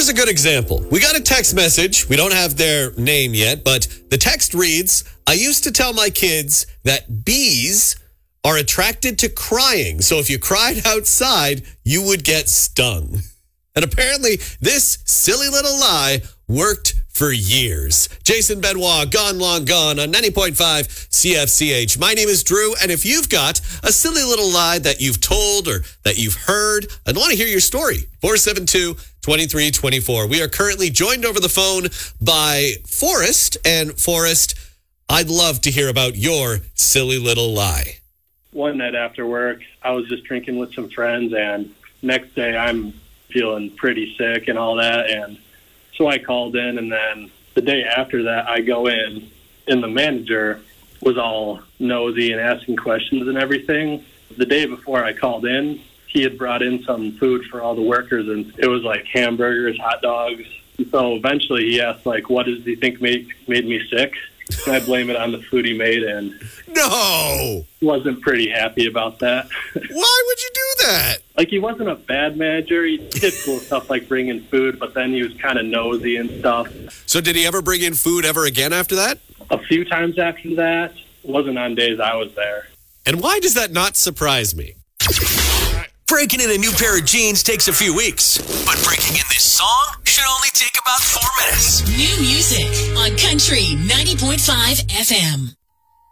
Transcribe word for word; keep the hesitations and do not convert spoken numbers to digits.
Here's a good example. We got a text message. We don't have their name yet, but the text reads, I used to tell my kids that bees are attracted to crying. So if you cried outside, you would get stung. And apparently this silly little lie worked for years. Jason Benoit, Gone Long Gone on ninety point five C F C H. My name is Drew, and if you've got a silly little lie that you've told or that you've heard, I'd want to hear your story. four seven two, two three two four. We are currently joined over the phone by Forrest. And Forrest, I'd love to hear about your silly little lie. One night after work, I was just drinking with some friends, and next day I'm feeling pretty sick and all that, and so I called in, and then the day after that, I go in, and the manager was all nosy and asking questions and everything. The day before I called in, he had brought in some food for all the workers, and it was like hamburgers, hot dogs. And so eventually he asked, like, what does he think made, made me sick? And I blame it on the food he made, and no, wasn't pretty happy about that. Why would you do that? Like, he wasn't a bad manager. He did cool stuff like bringing food, but then he was kind of nosy and stuff. So did he ever bring in food ever again after that? A few times after that. Wasn't on days I was there. And why does that not surprise me? Breaking in a new pair of jeans takes a few weeks, but breaking in this song should only take about four minutes. New music on Country ninety point five F M.